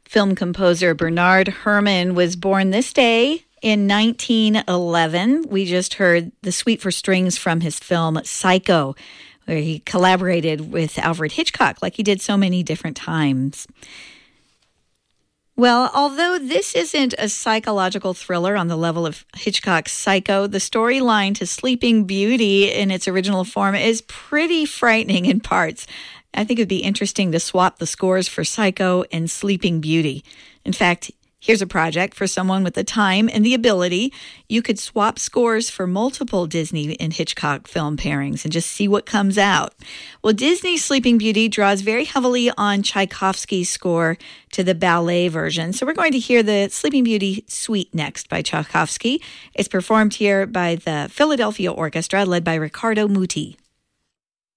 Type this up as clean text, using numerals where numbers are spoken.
Film composer Bernard Herrmann was born this day in 1911. We just heard the suite for strings from his film Psycho, where he collaborated with Alfred Hitchcock like he did so many different times. Well, although this isn't a psychological thriller on the level of Hitchcock's Psycho, the storyline to Sleeping Beauty in its original form is pretty frightening in parts. I think it'd be interesting to swap the scores for Psycho and Sleeping Beauty. In fact, here's a project for someone with the time and the ability. You could swap scores for multiple Disney and Hitchcock film pairings and just see what comes out. Well, Disney's Sleeping Beauty draws very heavily on Tchaikovsky's score to the ballet version. So we're going to hear the Sleeping Beauty suite next by Tchaikovsky. It's performed here by the Philadelphia Orchestra led by Riccardo Muti.